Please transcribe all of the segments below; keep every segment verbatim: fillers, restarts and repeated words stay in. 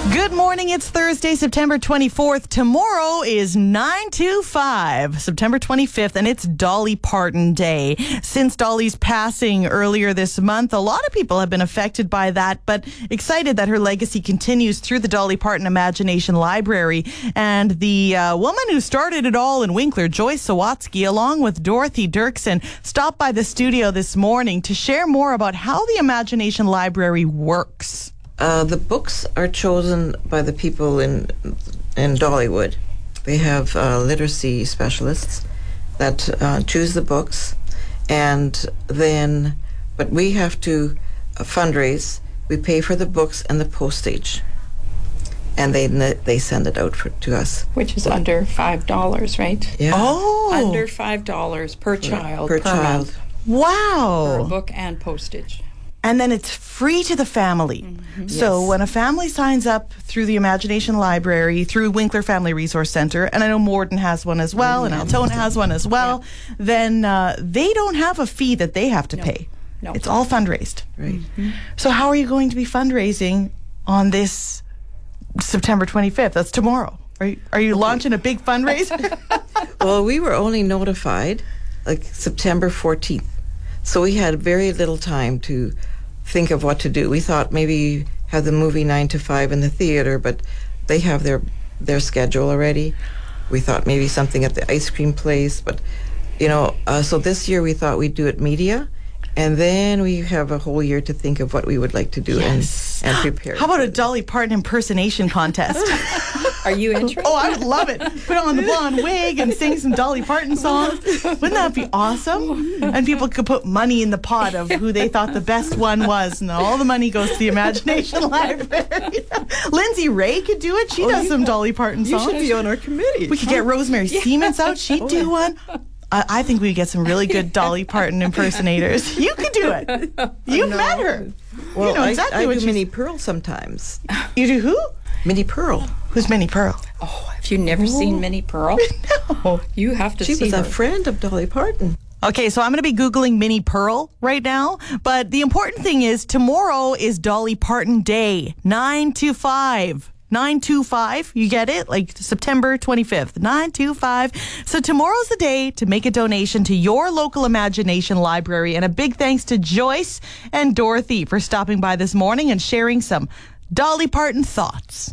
Good morning. It's Thursday, September twenty-fourth. Tomorrow is nine two five, September twenty-fifth, and it's Dolly Parton Day. Since Dolly's passing earlier this month, a lot of people have been affected by that, but excited that her legacy continues through the Dolly Parton Imagination Library. And the uh, woman who started it all in Winkler, Joyce Sawatsky, along with Dorothy Dirksen, stopped by the studio this morning to share more about how the Imagination Library works. Uh, the books are chosen by the people in in Dollywood. They have uh, literacy specialists that uh, choose the books, and then, but we have to uh, fundraise. We pay for the books and the postage, and they they send it out for, to us. Which is under five dollars, right? Yeah. Oh, Under five dollars per child per, per, child. month. Wow. For a book and postage. And then it's free to the family. Mm-hmm. So Yes. when a family signs up through the Imagination Library, through Winkler Family Resource Center, and I know Morden has one as well, and Altona has one as well, then uh, they don't have a fee that they have to No. pay. No. It's all fundraised. Right. So how are you going to be fundraising on this September twenty-fifth? That's tomorrow. Are you, are you launching a big fundraiser? Well, we were only notified like September fourteenth, so we had very little time to think of what to do. We thought maybe have the movie nine to five in the theater, but they have their their schedule already. We thought maybe something at the ice cream place, but you know, uh, so this year we thought we'd do it media, and then we have a whole year to think of what we would like to do Yes. and, and prepare. How about a Dolly Parton impersonation contest? Are you interested? Oh, I would love it. Put on the blonde wig and sing some Dolly Parton songs. Wouldn't that be awesome? And people could put money in the pot of who they thought the best one was, and all the money goes to the Imagination Library. Lindsay Ray could do it. She does some Dolly Parton You songs. should be on our committee. We could get Rosemary Siemens out. She'd do one. I, I think we'd get some really good Dolly Parton impersonators. You could do it. You met her. Well, you know I- exactly I, what do she's- Minnie Pearl sometimes. You do who? Minnie Pearl. Who's Minnie Pearl? Oh, have you never seen Minnie Pearl? No. You have to She see was her. a friend of Dolly Parton. Okay, so I'm going to be Googling Minnie Pearl right now. But the important thing is tomorrow is Dolly Parton Day, nine to five. nine two five, you get it? Like September twenty-fifth, nine two five. So tomorrow's the day to make a donation to your local Imagination Library. And a big thanks to Joyce and Dorothy for stopping by this morning and sharing some Dolly Parton thoughts.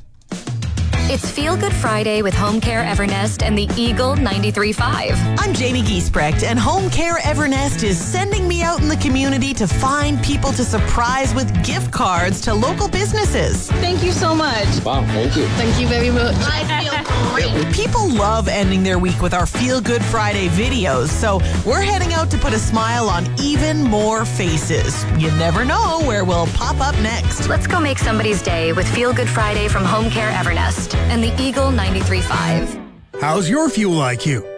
It's Feel Good Friday with Home Care Evernest and the Eagle ninety-three point five. I'm Jamie Giesbrecht, and Home Care Evernest is sending me out in the community to find people to surprise with gift cards to local businesses. Thank you so much. Wow, thank you. Thank you very much. I feel great. People love ending their week with our Feel Good Friday videos, so we're heading out to put a smile on even more faces. You never know where we'll pop up next. Let's go make somebody's day with Feel Good Friday from Home Care Evernest and the Eagle ninety-three point five. How's your fuel I Q?